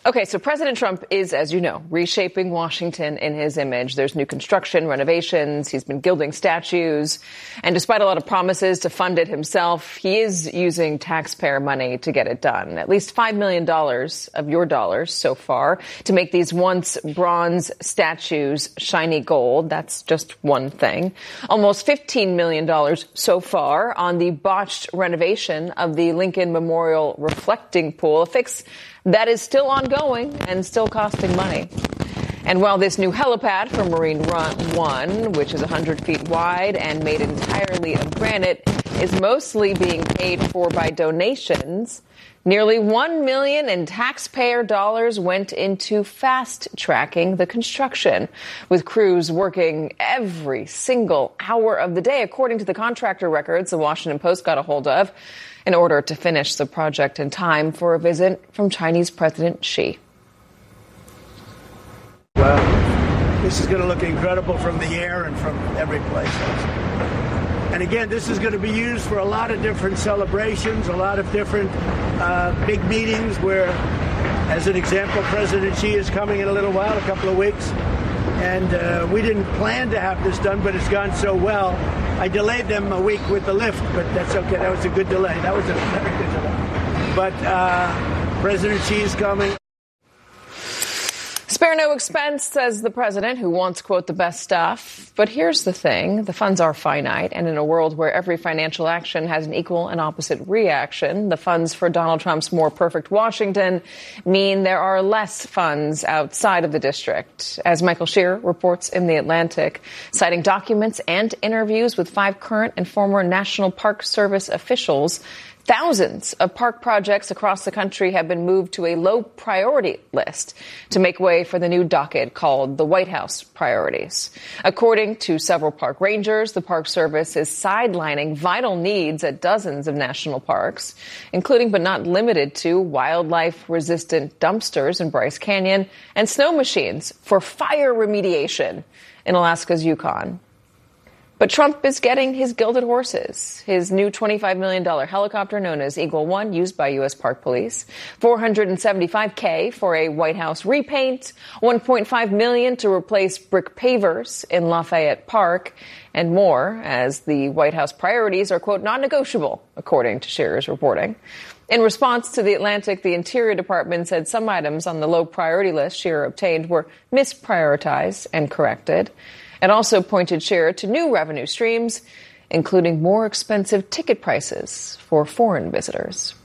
Okay, so President Trump is, as you know, reshaping Washington in his image. There's new construction, renovations. He's been gilding statues. And despite a lot of promises to fund it himself, he is using taxpayer money to get it done. At least $5 million of your dollars so far to make these once bronze statues shiny gold. That's just one thing. Almost $15 million so far on the botched renovation of the Lincoln Memorial reflecting pool, a fix that is still ongoing and still costing money. And while this new helipad for Marine One, which is 100 feet wide and made entirely of granite, is mostly being paid for by donations, nearly $1 million in taxpayer dollars went into fast-tracking the construction, with crews working every single hour of the day, according to the contractor records the Washington Post got a hold of, in order to finish the project in time for a visit from Chinese President Xi. Well, this is going to look incredible from the air and from every place. And again, this is going to be used for a lot of different celebrations, a lot of different big meetings where, as an example, President Xi is coming in a little while, a couple of weeks. And we didn't plan to have this done, but it's gone so well. I delayed them a week with the lift, but that's okay. That was a good delay. That was a very good delay. But President Xi is coming. Spare no expense, says the president, who wants, quote, the best stuff. But here's the thing. The funds are finite. And in a world where every financial action has an equal and opposite reaction, the funds for Donald Trump's more perfect Washington mean there are less funds outside of the district. As Michael Shear reports in The Atlantic, citing documents and interviews with 5 current and former National Park Service officials, thousands of park projects across the country have been moved to a low priority list to make way for the new docket called the White House priorities. According to several park rangers, the Park Service is sidelining vital needs at dozens of national parks, including but not limited to wildlife-resistant dumpsters in Bryce Canyon and snow machines for fire remediation in Alaska's Yukon. But Trump is getting his gilded horses. His new $25 million helicopter known as Eagle One, used by U.S. Park Police, $475K for a White House repaint, $1.5 million to replace brick pavers in Lafayette Park, and more, as the White House priorities are, quote, non-negotiable, according to Shearer's reporting. In response to The Atlantic, the Interior Department said some items on the low priority list Shearer obtained were misprioritized and corrected. It also pointed Shearer to new revenue streams, including more expensive ticket prices for foreign visitors.